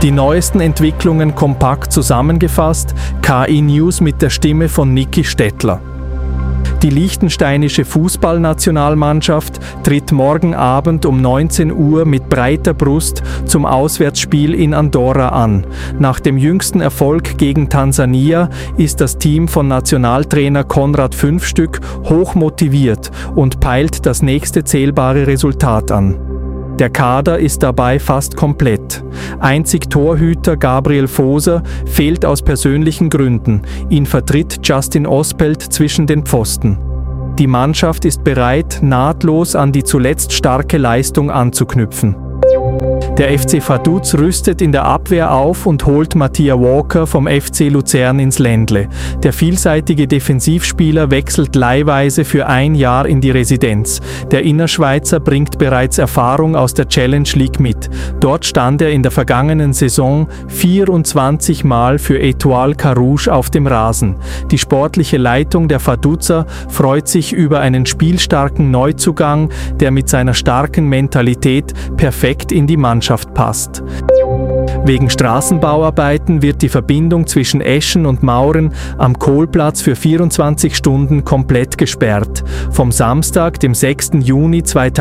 Die neuesten Entwicklungen kompakt zusammengefasst, KI News mit der Stimme von Niki Stettler. Die liechtensteinische Fußballnationalmannschaft tritt morgen Abend um 19 Uhr mit breiter Brust zum Auswärtsspiel in Andorra an. Nach dem jüngsten Erfolg gegen Tansania ist das Team von Nationaltrainer Konrad Fünfstück hoch motiviert und peilt das nächste zählbare Resultat an. Der Kader ist dabei fast komplett. Einzig Torhüter Gabriel Voser fehlt aus persönlichen Gründen. Ihn vertritt Justin Ospelt zwischen den Pfosten. Die Mannschaft ist bereit, nahtlos an die zuletzt starke Leistung anzuknüpfen. Der FC Vaduz rüstet in der Abwehr auf und holt Mattia Walker vom FC Luzern ins Ländle. Der vielseitige Defensivspieler wechselt leihweise für ein Jahr in die Residenz. Der Innerschweizer bringt bereits Erfahrung aus der Challenge League mit. Dort stand er in der vergangenen Saison 24 Mal für Étoile Carouge auf dem Rasen. Die sportliche Leitung der Vaduzer freut sich über einen spielstarken Neuzugang, der mit seiner starken Mentalität perfekt in die Mannschaft passt. Wegen Straßenbauarbeiten wird die Verbindung zwischen Eschen und Mauren am Kohlplatz für 24 Stunden komplett gesperrt. Vom Samstag, dem 6. Juni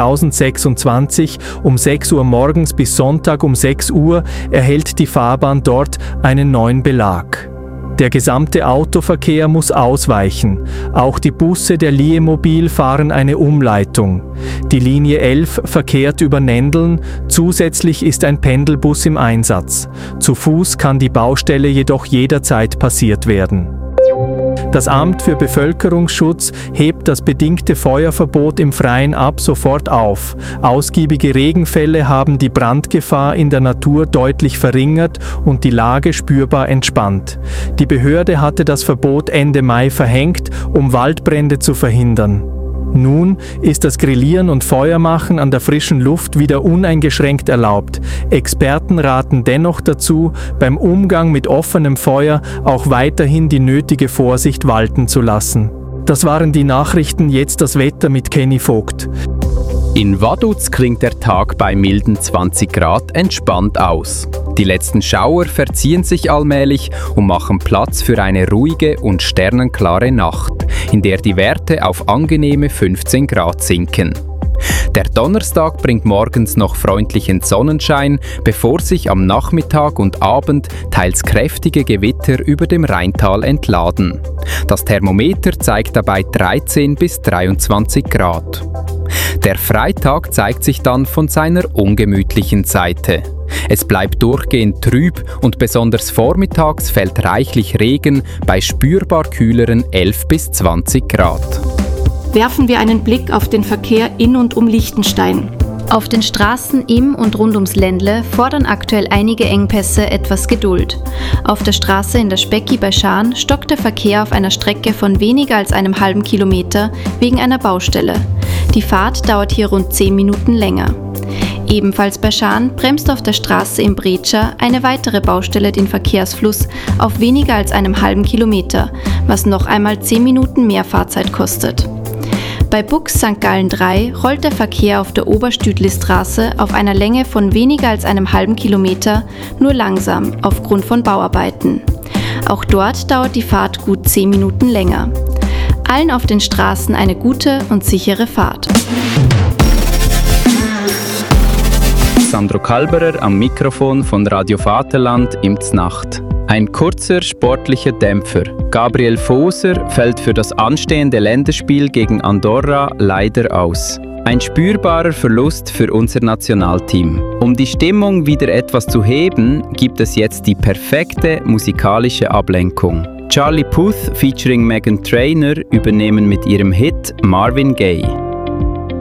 2026 um 6 Uhr morgens bis Sonntag um 6 Uhr erhält die Fahrbahn dort einen neuen Belag. Der gesamte Autoverkehr muss ausweichen. Auch die Busse der Liemobil fahren eine Umleitung. Die Linie 11 verkehrt über Nendeln, zusätzlich ist ein Pendelbus im Einsatz. Zu Fuß kann die Baustelle jedoch jederzeit passiert werden. Das Amt für Bevölkerungsschutz hebt das bedingte Feuerverbot im Freien ab sofort auf. Ausgiebige Regenfälle haben die Brandgefahr in der Natur deutlich verringert und die Lage spürbar entspannt. Die Behörde hatte das Verbot Ende Mai verhängt, um Waldbrände zu verhindern. Nun ist das Grillieren und Feuermachen an der frischen Luft wieder uneingeschränkt erlaubt. Experten raten dennoch dazu, beim Umgang mit offenem Feuer auch weiterhin die nötige Vorsicht walten zu lassen. Das waren die Nachrichten, jetzt das Wetter mit Kenny Vogt. In Vaduz klingt der Tag bei milden 20 Grad entspannt aus. Die letzten Schauer verziehen sich allmählich und machen Platz für eine ruhige und sternenklare Nacht, in der die Werte auf angenehme 15 Grad sinken. Der Donnerstag bringt morgens noch freundlichen Sonnenschein, bevor sich am Nachmittag und Abend teils kräftige Gewitter über dem Rheintal entladen. Das Thermometer zeigt dabei 13 bis 23 Grad. Der Freitag zeigt sich dann von seiner ungemütlichen Seite. Es bleibt durchgehend trüb und besonders vormittags fällt reichlich Regen bei spürbar kühleren 11 bis 20 Grad. Werfen wir einen Blick auf den Verkehr in und um Liechtenstein. Auf den Straßen im und rund ums Ländle fordern aktuell einige Engpässe etwas Geduld. Auf der Straße in der Specki bei Schaan stockt der Verkehr auf einer Strecke von weniger als einem halben Kilometer wegen einer Baustelle. Die Fahrt dauert hier rund 10 Minuten länger. Ebenfalls bei Schaan bremst auf der Straße in Breccia eine weitere Baustelle den Verkehrsfluss auf weniger als einem halben Kilometer, was noch einmal 10 Minuten mehr Fahrzeit kostet. Bei Bux St. Gallen 3 rollt der Verkehr auf der Oberstütlistraße auf einer Länge von weniger als einem halben Kilometer nur langsam aufgrund von Bauarbeiten. Auch dort dauert die Fahrt gut 10 Minuten länger. Allen auf den Straßen eine gute und sichere Fahrt. Sandro Kalberer am Mikrofon von Radio Vaterland im Znacht. Ein kurzer sportlicher Dämpfer. Gabriel Voser fällt für das anstehende Länderspiel gegen Andorra leider aus. Ein spürbarer Verlust für unser Nationalteam. Um die Stimmung wieder etwas zu heben, gibt es jetzt die perfekte musikalische Ablenkung. Charlie Puth featuring Meghan Trainor übernehmen mit ihrem Hit Marvin Gaye.